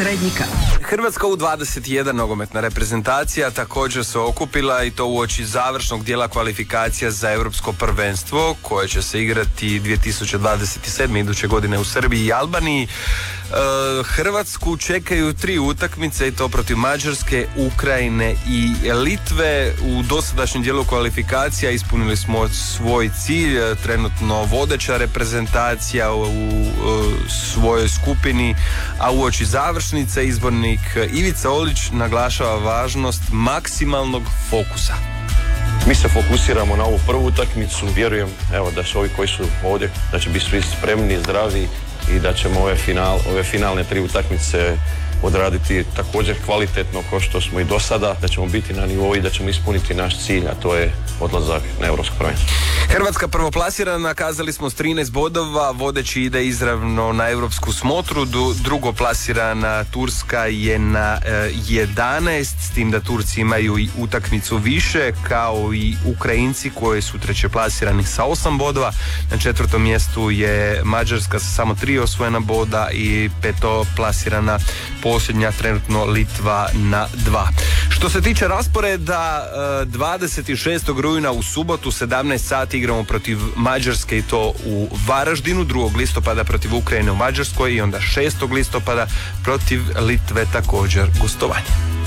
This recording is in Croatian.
Zrednika. Hrvatska U21 nogometna reprezentacija također se okupila i to uoči završnog dijela kvalifikacija za europsko prvenstvo koje će se igrati 2027. iduće godine u Srbiji i Albaniji. Hrvatsku čekaju 3 utakmice i to protiv Mađarske, Ukrajine i Litve. U dosadašnjem dijelu kvalifikacija ispunili smo svoj cilj, trenutno vodeća reprezentacija u svojoj skupini, a uoči završnice izbornik Ivica Olić naglašava važnost maksimalnog fokusa. Mi se fokusiramo na ovu prvu utakmicu, vjerujem da su ovi koji su ovdje, da će biti svi spremni, zdravi i da ćemo ove finalne 3 utakmice odraditi također kvalitetno kao što smo i do sada, da ćemo biti na nivou i da ćemo ispuniti naš cilj, a to je odlazak na europsko prvenstvo. Hrvatska prvoplasirana, kazali smo s 13 bodova, vodeći ide izravno na europsku smotru, drugoplasirana Turska je na 11, s tim da Turci imaju i utakmicu više, kao i Ukrajinci koji su trećeplasirani sa 8 bodova. Na 4. mjestu je Mađarska sa samo 3 osvojena boda i petoplasirana posljednja trenutno Litva na 2. Što se tiče rasporeda, 26. rujna u subotu 17 sati igramo protiv Mađarske i to u Varaždinu, 2. listopada protiv Ukrajine u Mađarskoj i onda 6. listopada protiv Litve također gostovanje.